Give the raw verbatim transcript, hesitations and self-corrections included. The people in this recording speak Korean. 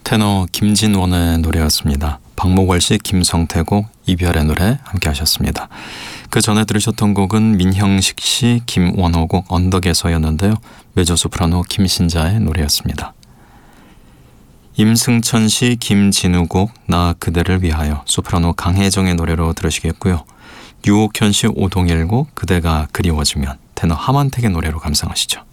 테너 김진원의 노래였습니다. 박목월 씨, 김성태 곡 이별의 노래 함께 하셨습니다. 그 전에 들으셨던 곡은 민형식 씨, 김원호 곡 언덕에서였는데요. 메조소프라노 김신자의 노래였습니다. 임승천 씨, 김진우 곡 나 그대를 위하여, 소프라노 강혜정의 노래로 들으시겠고요. 유옥현 씨, 오동일 곡 그대가 그리워지면, 테너 함한택의 노래로 감상하시죠.